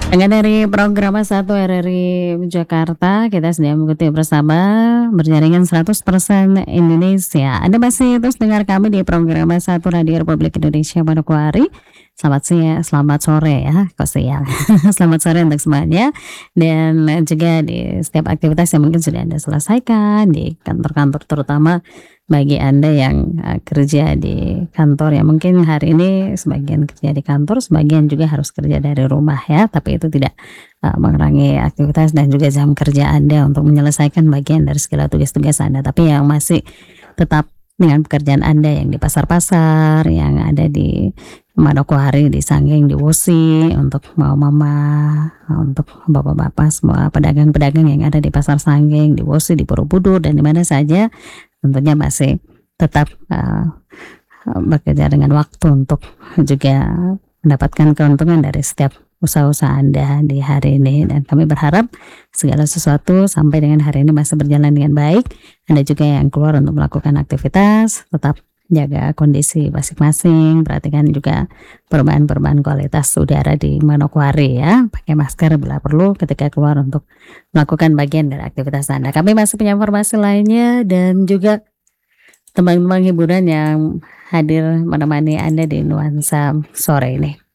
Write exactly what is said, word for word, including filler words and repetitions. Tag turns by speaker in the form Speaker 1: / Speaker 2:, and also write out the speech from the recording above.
Speaker 1: Angga dari program satu R R I Jakarta, kita sedang mengikuti bersama berjaringan seratus persen Indonesia. Anda masih terus dengar kami di program satu Radio Republik Indonesia Manokwari. Selamat siang, selamat sore ya, kok siang. Selamat sore untuk semuanya. Dan juga di setiap aktivitas yang mungkin sudah Anda selesaikan di kantor-kantor, terutama bagi Anda yang uh, kerja di kantor ya, mungkin hari ini sebagian kerja di kantor, sebagian juga harus kerja dari rumah ya, tapi itu tidak uh, mengurangi aktivitas dan juga jam kerja Anda untuk menyelesaikan bagian dari segala tugas-tugas Anda. Tapi yang masih tetap dengan pekerjaan Anda yang di pasar-pasar, yang ada di Manokwari, di Sanggeng, di Wusi, untuk mama-mama, untuk bapak-bapak, semua pedagang-pedagang yang ada di pasar Sanggeng, di Wusi, di Borobudur, dan di mana saja, tentunya masih tetap uh, bekerja dengan waktu untuk juga mendapatkan keuntungan dari setiap usaha-usaha Anda di hari ini. Dan kami berharap segala sesuatu sampai dengan hari ini masih berjalan dengan baik. Anda juga yang keluar untuk melakukan aktivitas, tetap jaga kondisi masing-masing, perhatikan juga perubahan-perubahan kualitas udara di Manokwari ya, pakai masker bila perlu ketika keluar untuk melakukan bagian dari aktivitas Anda. Kami masih punya informasi lainnya dan juga teman-teman hiburan yang hadir menemani Anda di nuansa sore ini.